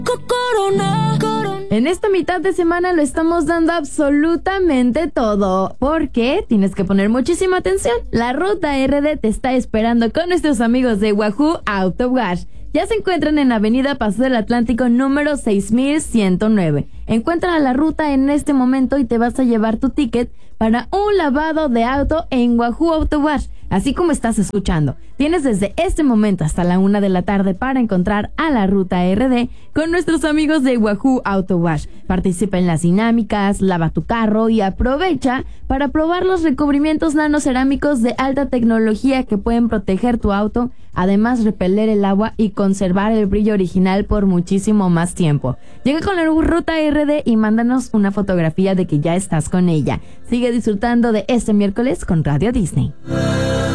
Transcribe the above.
En esta mitad de semana lo estamos dando absolutamente todo, porque tienes que poner muchísima atención. La Ruta RD te está esperando con nuestros amigos de Wahoo Auto Wash. Ya se encuentran en Avenida Paseo del Atlántico número 6109. Encuentra la ruta en este momento y te vas a llevar tu ticket para un lavado de auto en Wahoo Auto Wash. Así como estás escuchando, tienes desde este momento hasta la 1 de la tarde para encontrar a la Ruta RD con nuestros amigos de Wahoo Auto Wash. Participa en las dinámicas, lava tu carro y aprovecha para probar los recubrimientos nanocerámicos de alta tecnología que pueden proteger tu auto, además repeler el agua y conservar el brillo original por muchísimo más tiempo. Llega con la Ruta RD y mándanos una fotografía de que ya estás con ella. Sigue disfrutando de este miércoles con Radio Disney.